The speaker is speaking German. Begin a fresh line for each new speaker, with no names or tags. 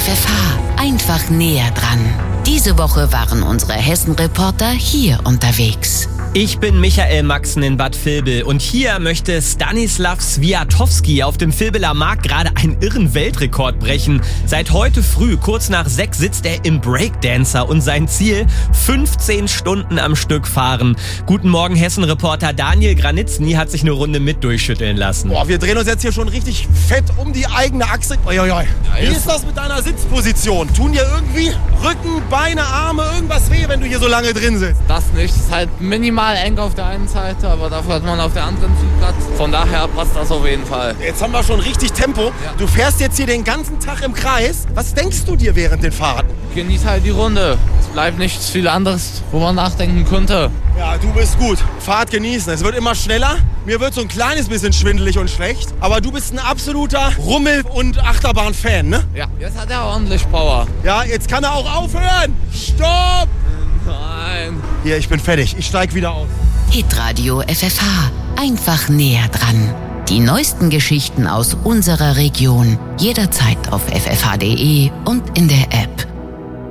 FFH, einfach näher dran. Diese Woche waren unsere Hessen-Reporter hier unterwegs.
Ich bin Michael Maxen in Bad Vilbel und hier möchte Stanislav Swiatowski auf dem Vilbeler Markt gerade einen irren Weltrekord brechen. Seit heute früh, kurz nach 6, sitzt er im Breakdancer und sein Ziel, 15 Stunden am Stück fahren. Guten Morgen, Hessen-Reporter Daniel Granitzny hat sich eine Runde mit durchschütteln lassen.
Boah, wir drehen uns jetzt hier schon richtig fett um die eigene Achse. Uiuiui. Wie ist das mit deiner Sitzposition? Tun dir irgendwie Rücken, Beine, Arme, irgendwas weh, wenn du hier so lange drin sitzt?
Das nicht. Es ist halt minimal eng auf der einen Seite, aber dafür hat man auf der anderen viel Platz. Von daher passt das auf jeden Fall.
Jetzt haben wir schon richtig Tempo. Ja. Du fährst jetzt hier den ganzen Tag im Kreis. Was denkst du dir während den Fahrten?
Genieß halt die Runde. Es bleibt nichts viel anderes, wo man nachdenken könnte.
Ja, du bist gut. Fahrt genießen. Es wird immer schneller. Mir wird so ein kleines bisschen schwindelig und schlecht. Aber du bist ein absoluter Rummel- und Achterbahn-Fan, ne?
Ja, jetzt hat er ordentlich Power.
Ja, jetzt kann er auch aufhören. Stopp!
Nein.
Hier, ich bin fertig. Ich steig wieder aus.
Hitradio FFH, einfach näher dran. Die neuesten Geschichten aus unserer Region, jederzeit auf ffh.de und in der App.